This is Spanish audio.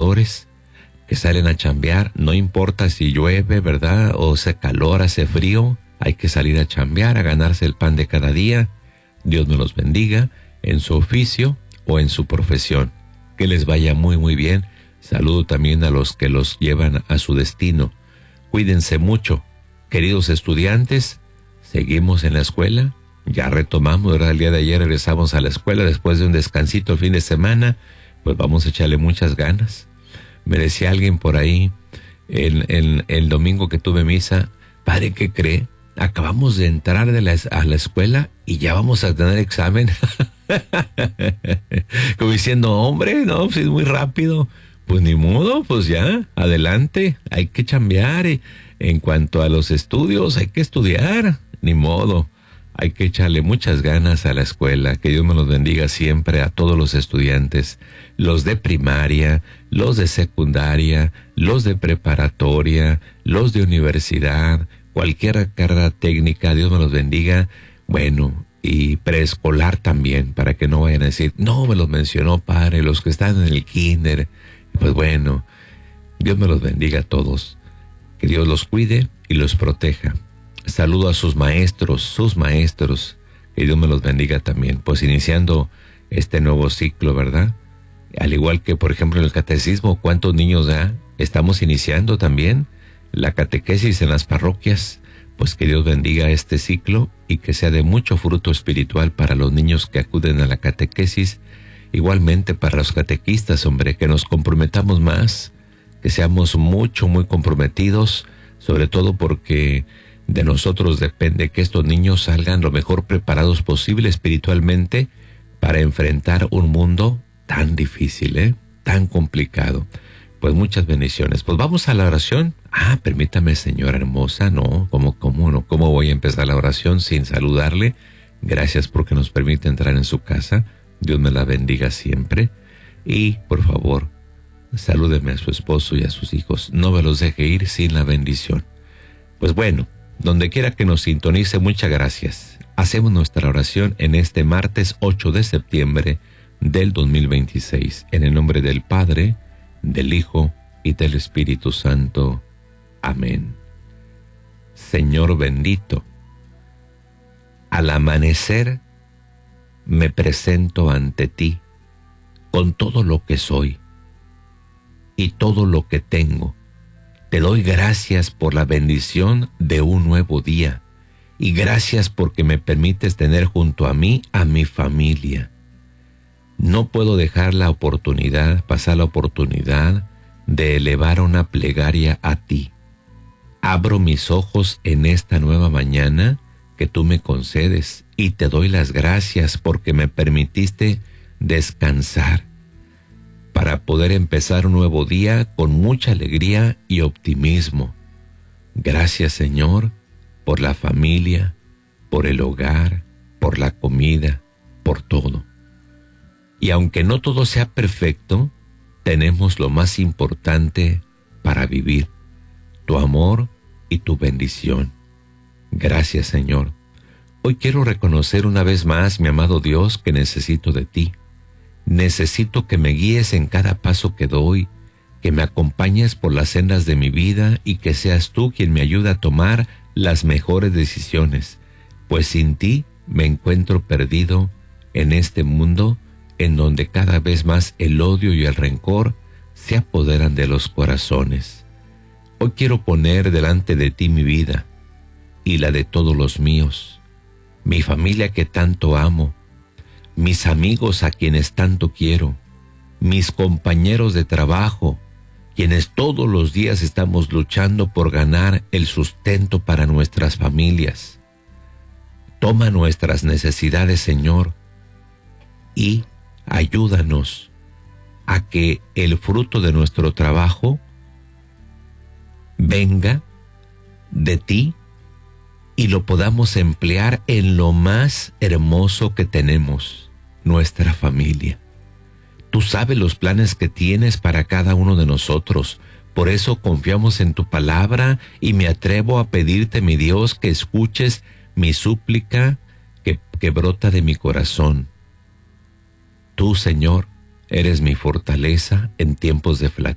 trabajadores que salen a chambear, no importa si llueve, ¿verdad? O hace calor, hace frío, hay que salir a chambear, a ganarse el pan de cada día. Dios me los bendiga en su oficio o en su profesión. Que les vaya muy muy bien. Saludo también a los que los llevan a su destino. Cuídense mucho. Queridos estudiantes, seguimos en la escuela. Ya retomamos, ¿verdad? El día de ayer regresamos a la escuela después de un descansito el fin de semana. Pues vamos a echarle muchas ganas. Me decía alguien por ahí, el domingo que tuve misa, padre, ¿qué cree? Acabamos de entrar a la escuela y ya vamos a tener examen. Como diciendo, hombre, no, pues es muy rápido. Pues ni modo, pues ya, adelante, hay que chambear. En cuanto a los estudios, hay que estudiar, ni modo. Hay que echarle muchas ganas a la escuela. Que Dios me los bendiga siempre a todos los estudiantes, los de primaria, los de secundaria, los de preparatoria, los de universidad, cualquier carrera técnica. Dios me los bendiga. Bueno, y preescolar también, para que no vayan a decir, no me los mencionó, padre, los que están en el kinder. Pues bueno, Dios me los bendiga a todos. Que Dios los cuide y los proteja. Saludo a sus maestros, que Dios me los bendiga también. Pues iniciando este nuevo ciclo, ¿verdad? Al igual que, por ejemplo, en el catecismo, ¿cuántos niños ya estamos iniciando también la catequesis en las parroquias? Pues que Dios bendiga este ciclo y que sea de mucho fruto espiritual para los niños que acuden a la catequesis. Igualmente para los catequistas, hombre, que nos comprometamos más, que seamos muy comprometidos, sobre todo porque de nosotros depende que estos niños salgan lo mejor preparados posible espiritualmente para enfrentar un mundo tan difícil, tan complicado. Pues muchas bendiciones. Pues vamos a la oración. Permítame, señora hermosa, ¿cómo voy a empezar la oración sin saludarle? Gracias porque nos permite entrar en su casa. Dios me la bendiga siempre. Y, por favor, salúdeme a su esposo y a sus hijos. No me los deje ir sin la bendición. Pues bueno, donde quiera que nos sintonice, muchas gracias. Hacemos nuestra oración en este martes 8 de septiembre del 2026. En el nombre del Padre, del Hijo y del Espíritu Santo. Amén. Señor bendito, al amanecer me presento ante ti con todo lo que soy y todo lo que tengo. Te doy gracias por la bendición de un nuevo día y gracias porque me permites tener junto a mí a mi familia. No puedo dejar pasar la oportunidad de elevar una plegaria a ti. Abro mis ojos en esta nueva mañana que tú me concedes y te doy las gracias porque me permitiste descansar para poder empezar un nuevo día con mucha alegría y optimismo. Gracias, Señor, por la familia, por el hogar, por la comida, por todo. Y aunque no todo sea perfecto, tenemos lo más importante para vivir, tu amor y tu bendición. Gracias, Señor. Hoy quiero reconocer una vez más, mi amado Dios, que necesito de ti. Necesito que me guíes en cada paso que doy, que me acompañes por las sendas de mi vida y que seas tú quien me ayude a tomar las mejores decisiones, pues sin ti me encuentro perdido en este mundo en donde cada vez más el odio y el rencor se apoderan de los corazones. Hoy quiero poner delante de ti mi vida y la de todos los míos, mi familia que tanto amo, mis amigos a quienes tanto quiero, mis compañeros de trabajo, quienes todos los días estamos luchando por ganar el sustento para nuestras familias. Toma nuestras necesidades, Señor, y ayúdanos a que el fruto de nuestro trabajo venga de ti y lo podamos emplear en lo más hermoso que tenemos, nuestra familia. Tú sabes los planes que tienes para cada uno de nosotros. Por eso confiamos en tu palabra y me atrevo a pedirte, mi Dios, que escuches mi súplica que brota de mi corazón. Tú, Señor, eres mi fortaleza en tiempos de